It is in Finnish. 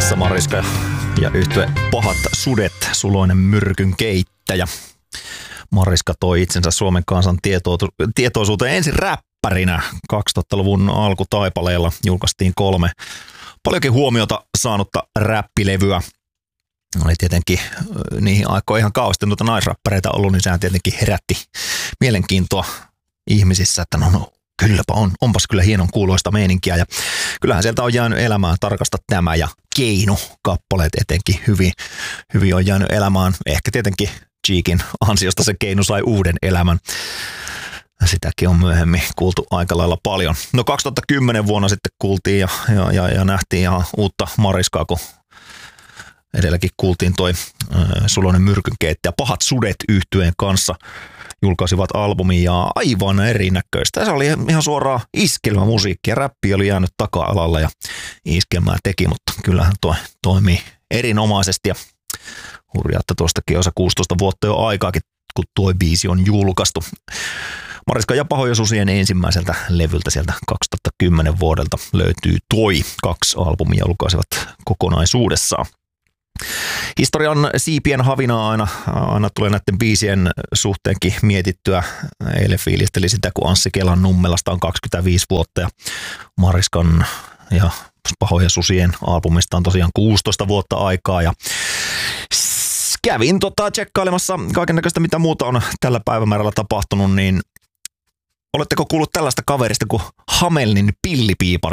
Mariska ja yhtye Pahat sudet, Suloinen myrkyn keittäjä. Mariska toi itsensä Suomen kansan tietoisuuteen ensin räppärinä. 2000-luvun alkutaipaleella julkaistiin 3 paljonkin huomiota saanutta räppilevyä. Oli tietenkin niihin aikoihin ihan kauheasti noita naisräppäreitä ollut, niin sehän tietenkin herätti mielenkiintoa ihmisissä, että no kylläpä onpas kyllä hienon kuuloista meininkiä. Ja kyllähän sieltä on jäänyt elämään Tarkasta tämä ja Keinu-kappaleet etenkin hyvin on jäänyt elämään. Ehkä tietenkin Cheekin ansiosta se Keinu sai uuden elämän. Sitäkin on myöhemmin kuultu aika lailla paljon. No 2010 vuonna sitten kuultiin ja nähtiin ihan uutta Mariskaa, kun edelläkin kuultiin toi Suloinen myrkyn keittäjä. Pahat sudet -yhtyeen kanssa julkaisivat albumin ja aivan erinäköistä. Se oli ihan suoraan iskelmämusiikkia. Räppi oli jäänyt taka-alalle ja iskelmää teki, mutta kyllähän toi toimii erinomaisesti. Ja hurjaa, että tuostakin on se 16 vuotta jo aikaakin, kun tuo biisi on julkaistu. Mariska ja Pahojen susien ensimmäiseltä levyltä sieltä 2010 vuodelta löytyy toi. 2 albumia julkaisivat kokonaisuudessaan. Historian siipien havinaa aina tulee näiden biisien suhteenkin mietittyä. Eilen fiilisteli sitä, kun Anssi Kelan Nummelasta on 25 vuotta ja Mariskan ja Pahojen susien albumista on tosiaan 16 vuotta aikaa. Ja kävin tsekkailemassa kaikennäköistä, mitä muuta on tällä päivämäärällä tapahtunut, niin oletteko kuullut tällaista kaverista kuin Hamelnin Pillipiipari?